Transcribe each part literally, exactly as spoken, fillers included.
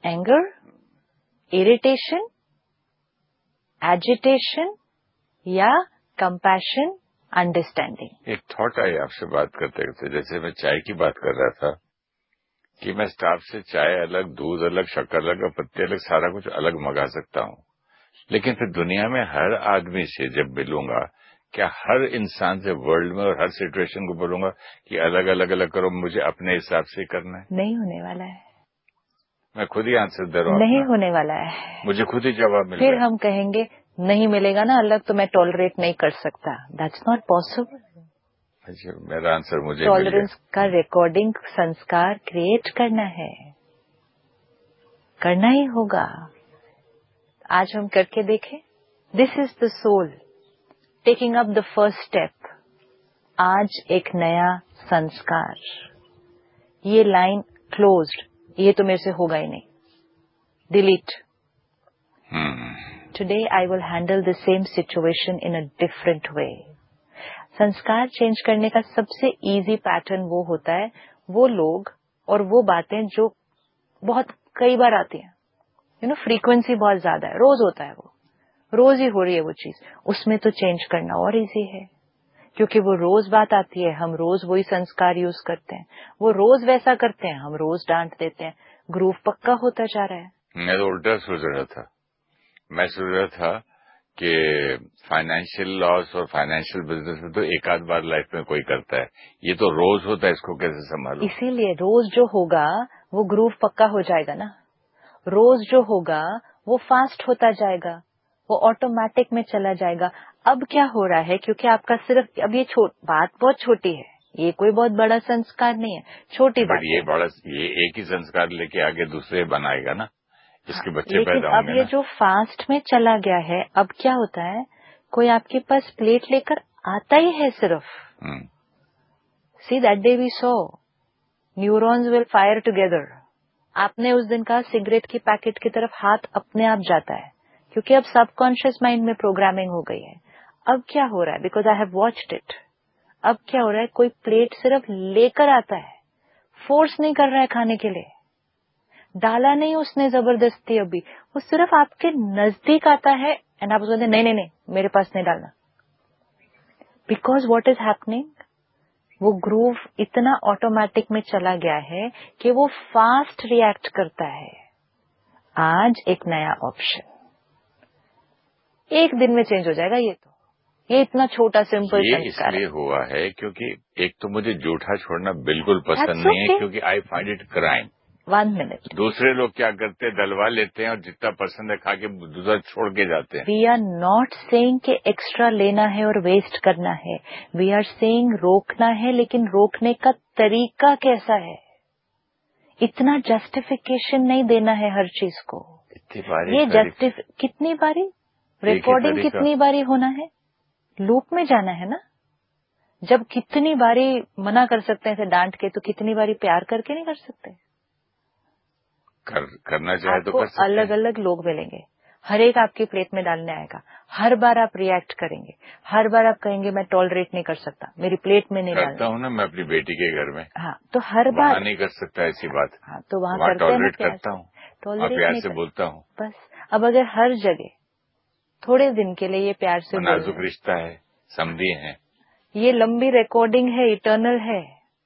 Anger, irritation, agitation या compassion, understanding. एक thought I आपसे बात करते करते, जैसे मैं चाय की बात कर रहा था कि मैं स्टाफ से चाय अलग, दूध अलग, शक्कर अलग और पत्ती अलग सारा कुछ अलग मंगा सकता हूँ, लेकिन फिर दुनिया में हर आदमी से जब मिलूंगा, क्या हर इंसान से वर्ल्ड में और हर सिचुएशन को बोलूंगा कि अलग अलग अलग करो, मुझे अपने हिसाब से करना है? नहीं होने वाला है। मैं खुद ही आंसर दे रहा हूँ। नहीं होने वाला है। मुझे खुद ही जवाब मिल फिर रहा है। हम कहेंगे नहीं मिलेगा ना अलग, तो मैं टॉलरेट नहीं कर सकता। That's not possible. अच्छा, मेरा आंसर मुझे टॉलरेंस का रिकॉर्डिंग संस्कार क्रिएट करना है, करना ही होगा। आज हम करके देखें। This is the soul taking up the first step. आज एक नया संस्कार। ये लाइन क्लोज्ड, ये तो मेरे से होगा ही नहीं, delete. Today I will handle the same situation in a different way. संस्कार चेंज करने का सबसे इजी पैटर्न वो होता है, वो लोग और वो बातें जो बहुत कई बार आती हैं, यू नो फ्रीक्वेंसी बहुत ज्यादा है, रोज होता है, वो रोज ही हो रही है वो चीज, उसमें तो चेंज करना और इजी है, क्योंकि वो रोज बात आती है, हम रोज वही संस्कार यूज करते हैं, वो रोज वैसा करते हैं, हम रोज डांट देते हैं, ग्रूव पक्का होता जा रहा है। मैं तो उल्टा सोच रहा था, मैं सोच रहा था कि फाइनेंशियल लॉस और फाइनेंशियल बिजनेस में तो एक आध बार लाइफ में कोई करता है, ये तो रोज होता है, इसको कैसे संभालूं? इसीलिए रोज जो होगा वो ग्रूव पक्का हो जाएगा ना, रोज जो होगा वो फास्ट होता जाएगा, वो ऑटोमेटिक में चला जाएगा। अब क्या हो रहा है, क्योंकि आपका सिर्फ अब ये बात बहुत छोटी है, ये कोई बहुत बड़ा संस्कार नहीं है, छोटी बात ये बड़ा, ये एक ही संस्कार लेके आगे दूसरे बनाएगा ना, इसके हाँ, बच्चे लेकिन पैदा अब होंगे ये ना। जो फास्ट में चला गया है, अब क्या होता है, कोई आपके पास प्लेट लेकर आता ही है सिर्फ। See that day we saw neurons will fire together. आपने उस दिन कहा सिगरेट की पैकेट की तरफ हाथ अपने आप जाता है, क्योंकि अब सबकॉन्शियस माइंड में प्रोग्रामिंग हो गई है। अब क्या हो रहा है, because I have watched it, अब क्या हो रहा है, कोई प्लेट सिर्फ लेकर आता है, फोर्स नहीं कर रहा है खाने के लिए, डाला नहीं उसने जबरदस्ती, अभी वो सिर्फ आपके नजदीक आता है एंड आप उसको नहीं नहीं नहीं मेरे पास नहीं डालना, बिकॉज व्हाट इज हैपनिंग, वो ग्रूव इतना ऑटोमेटिक में चला गया है कि वो फास्ट रिएक्ट करता है। आज एक नया ऑप्शन, एक दिन में चेंज हो जाएगा, ये तो ये इतना छोटा सिंपल ये संस्कार इसलिए है। हुआ है क्योंकि एक तो मुझे जूठा छोड़ना बिल्कुल पसंद That's नहीं okay. है, क्योंकि I find it crime. One minute, दूसरे लोग क्या करते हैं, दलवा लेते हैं और जितना पसंद है खा के दूसरा छोड़ के जाते हैं। वी आर नॉट सेइंग कि एक्स्ट्रा लेना है और वेस्ट करना है, वी आर सेइंग रोकना है, लेकिन रोकने का तरीका कैसा है, इतना जस्टिफिकेशन नहीं देना है हर चीज को। इतनी बारी ये जस्टिफ कितनी बारी, रिकॉर्डिंग कितनी बारी होना है, लूप में जाना है ना। जब कितनी बारी मना कर सकते हैं ऐसे डांट के, तो कितनी बारी प्यार करके नहीं कर सकते। कर, करना चाहे तो आपको कर सकते अलग हैं। अलग लोग मिलेंगे, हर एक आपकी प्लेट में डालने आएगा, हर बार आप रिएक्ट करेंगे, हर बार आप कहेंगे मैं टॉलरेट नहीं कर सकता, मेरी प्लेट में नहीं डालना। करता हूँ ना मैं अपनी बेटी के घर में। हाँ, तो हर वहाँ बार नहीं कर सकता ऐसी बात। हाँ, तो वहाँ वहाँ करते हैं ना टॉलरेट प्यार करता से, हूँ और टॉलरेट प्यार नहीं से कर, बोलता हूँ। बस। अब अगर हर जगह थोड़े दिन के लिए ये प्यार से बोल नाजुक रिश्ता है, समझी है, ये लंबी रिकॉर्डिंग है, इटर्नल है,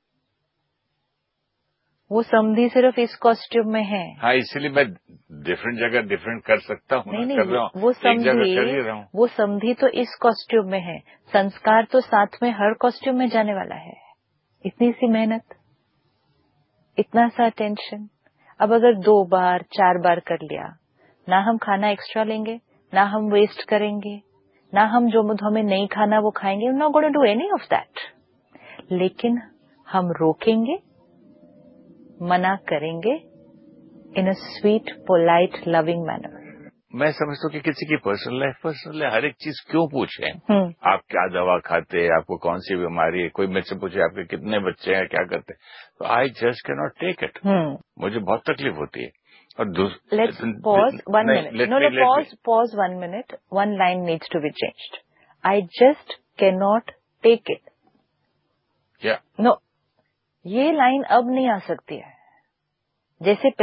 वो समधी सिर्फ इस कॉस्ट्यूम में है। हाँ, इसलिए मैं डिफरेंट जगह डिफरेंट कर सकता हूँ नहीं ना, कर नहीं, रहा हूँ, वो एक जगह कर समधी ही रहा हूँ। वो समधी तो इस कॉस्ट्यूम में है, संस्कार तो साथ में हर कॉस्ट्यूम में जाने वाला है। इतनी सी मेहनत, इतना सा टेंशन। अब अगर दो बार चार बार कर लिया, ना हम खाना एक्स्ट्रा लेंगे, ना हम वेस्ट करेंगे, ना हम जो हमें नहीं खाना वो खाएंगे, not gonna do any of that. लेकिन हम रोकेंगे, मना करेंगे इन a sweet polite loving manner. मैं समझता हूँ कि किसी की पर्सनल लाइफ पर्सनल है, हर एक चीज क्यों पूछे, आप क्या दवा खाते हैं, आपको कौन सी बीमारी है, कोई मुझसे पूछे आपके कितने बच्चे हैं, क्या करते हैं, तो I just can not take it. मुझे बहुत तकलीफ होती है। और let's pause one minute, no no pause pause one minute, one line needs to be changed. I just can not take it, क्या नो, ये लाइन अब नहीं आ सकती है, जैसे पहले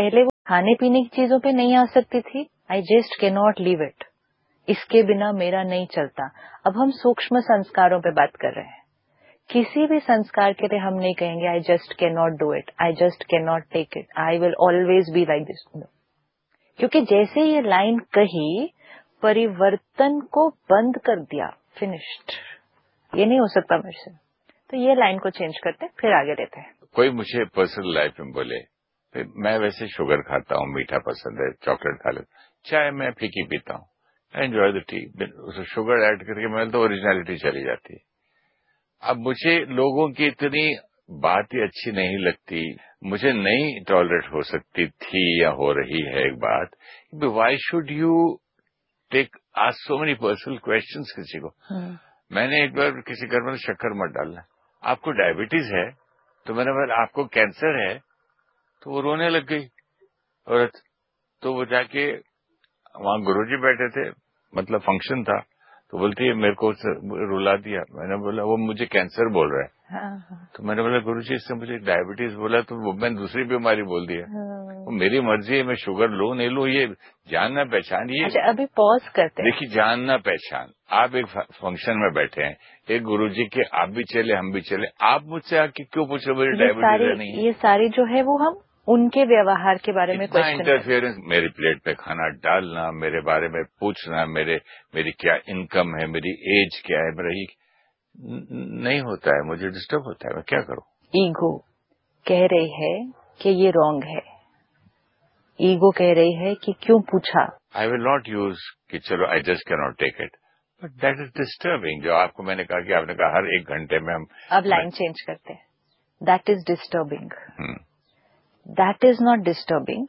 खाने पीने की चीजों पे नहीं आ सकती थी, I just can not leave it, इसके बिना मेरा नहीं चलता। अब हम सूक्ष्म संस्कारों पे बात कर रहे हैं। किसी भी संस्कार के लिए हम नहीं कहेंगे I just can not do it, I just can not take it, I will always be like this, क्योंकि जैसे ये लाइन कही, परिवर्तन को बंद कर दिया, फिनिश्ड, ये नहीं हो सकता मेरे से। तो ये लाइन को चेंज करते हैं, फिर आगे लेते हैं। कोई मुझे पर्सनल लाइफ में बोले, मैं वैसे शुगर खाता हूँ, मीठा पसंद है, चॉकलेट खा लेता हूँ, चाय मैं फीकी पीता हूँ, आई एंजॉय द टी, उसमें शुगर ऐड करके मैं तो ओरिजिनलिटी चली जाती है। अब मुझे लोगों की इतनी बात ही अच्छी नहीं लगती, मुझे नहीं टॉलरेट हो सकती थी या हो रही है एक बात, why should you take ask so many personal questions किसी को। hmm. मैंने एक बार किसी घर में शक्कर मत डालना, आपको डायबिटीज है, तो मैंने बोला आपको कैंसर है, तो वो रोने लग गई औरत। तो वो जाके वहां गुरुजी बैठे थे, मतलब फंक्शन था, तो बोलती है मेरे को रुला दिया। मैंने बोला वो मुझे कैंसर बोल रहा है। हाँ, हाँ। तो मैंने बोला गुरुजी इससे मुझे डायबिटीज बोला तो वो मैंने दूसरी बीमारी बोल दिया। हाँ। वो मेरी मर्जी है, मैं शुगर लूं नहीं लूं, ये जानना पहचान। ये अच्छा अभी पॉज करते हैं। देखिए जानना पहचान, आप एक फंक्शन में बैठे हैं, एक गुरुजी के आप भी चले हम भी चले, आप मुझसे आके क्यों पूछ रहे मेरी डायबिटीज है नहीं है? ये सारी जो है वो हम उनके व्यवहार के बारे में क्वेश्चन इंटरफेरेंस, मेरी प्लेट पे खाना डालना, मेरे बारे में पूछना, मेरे मेरी क्या इनकम है, मेरी एज क्या है, मेरी नहीं होता है, मुझे डिस्टर्ब होता है, मैं क्या करूं? ईगो कह रही है कि ये रॉन्ग है, ईगो कह रही है कि क्यों पूछा। आई विल नॉट यूज कि चलो I just can not take it, but that is disturbing. जो आपको मैंने कहा कि आपने कहा हर एक घंटे में हम अब लाइन चेंज करते हैं, that is disturbing. That is not disturbing.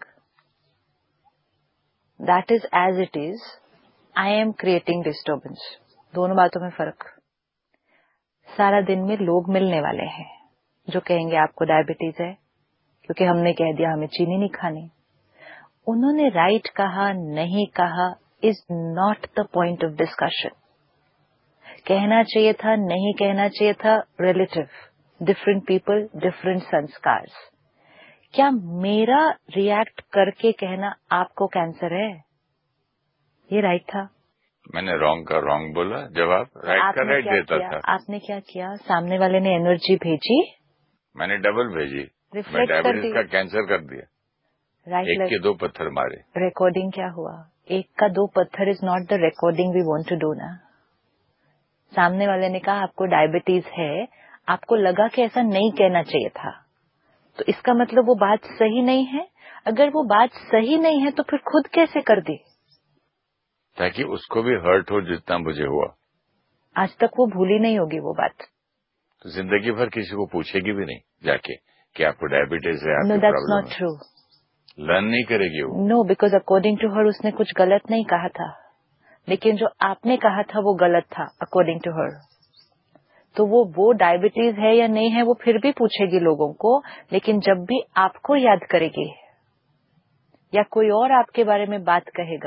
That is as it is. I am creating disturbance. दोनों बातों में फर्क। सारा दिन में लोग मिलने वाले हैं जो कहेंगे आपको डायबिटीज है क्योंकि हमने कह दिया हमें चीनी नहीं खानी। उन्होंने राइट कहा नहीं कहा is not the point of discussion. कहना चाहिए था नहीं कहना चाहिए था, रिलेटिव, डिफरेंट पीपल डिफरेंट संस्कार। क्या मेरा रिएक्ट करके कहना आपको कैंसर है, ये राइट था? मैंने रॉन्ग का रॉन्ग बोला, जवाब राइट का राइट देता था। आपने क्या किया? सामने वाले ने एनर्जी भेजी, मैंने डबल भेजी, मैं डायबिटीज का कैंसर कर दिया। राइट, एक के दो पत्थर मारे। रिकॉर्डिंग क्या हुआ? एक का दो पत्थर is not the recording we want to do ना। सामने वाले ने कहा आपको डायबिटीज है, आपको लगा कि ऐसा नहीं कहना चाहिए था, तो इसका मतलब वो बात सही नहीं है। अगर वो बात सही नहीं है तो फिर खुद कैसे कर दी? ताकि उसको भी हर्ट हो जितना मुझे हुआ। आज तक वो भूली नहीं होगी वो बात, तो जिंदगी भर किसी को पूछेगी भी नहीं जाके कि आपको डायबिटीज है, आपकी प्रॉब्लम है। No, that's not true. Learn नहीं करेगी वो। No, because according to her उसने कुछ गलत नहीं कहा था, लेकिन जो आपने कहा था वो गलत था अकॉर्डिंग टू हर। तो वो वो डायबिटीज है या नहीं है वो फिर भी पूछेगी लोगों को, लेकिन जब भी आपको याद करेगी या कोई और आपके बारे में बात कहेगा,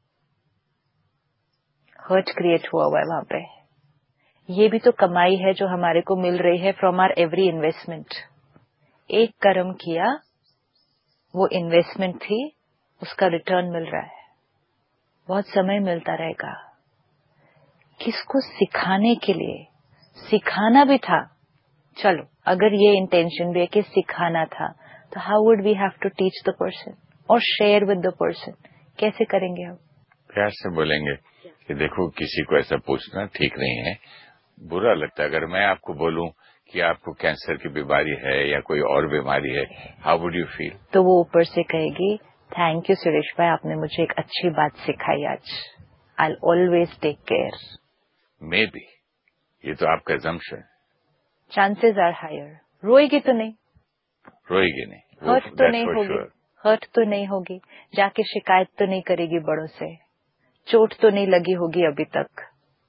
हर्ट क्रिएट हुआ हुआ है वहां पे। ये भी तो कमाई है जो हमारे को मिल रही है फ्रॉम आवर एवरी इन्वेस्टमेंट। एक कर्म किया, वो इन्वेस्टमेंट थी, उसका रिटर्न मिल रहा है, बहुत समय मिलता रहेगा। किसको सिखाने के लिए? सिखाना भी था, चलो अगर ये इंटेंशन भी है कि सिखाना था, तो how would we have to teach the person और शेयर विद द पर्सन? कैसे करेंगे हम? प्यार से बोलेंगे कि देखो किसी को ऐसा पूछना ठीक नहीं है, बुरा लगता है। अगर मैं आपको बोलूं कि आपको कैंसर की बीमारी है या कोई और बीमारी है, हाउ वुड यू फील? तो वो ऊपर से कहेगी थैंक यू सुरेश भाई, आपने मुझे एक अच्छी बात सिखाई आज, I will always take care. May be, ये तो आपका assumption। Chances are higher. रोएगी तो नहीं? रोएगी नहीं, हर्ट तो नहीं होगी, हर्ट तो नहीं होगी, जाके शिकायत तो नहीं करेगी बड़ों से, चोट तो नहीं लगी होगी अभी तक।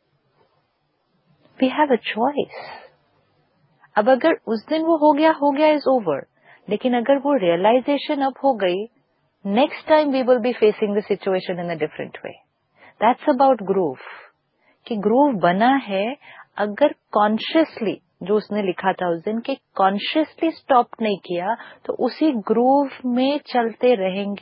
We have a choice. अब अगर उस दिन वो हो गया हो गया इज ओवर, लेकिन अगर वो रियलाइजेशन अब हो गई, next time we will be facing the situation in a different way. That's about groove, कि ग्रूव बना है अगर कॉन्शियसली, जो उसने लिखा था उस दिन, कि कॉन्शियसली स्टॉप नहीं किया तो उसी ग्रूव में चलते रहेंगे।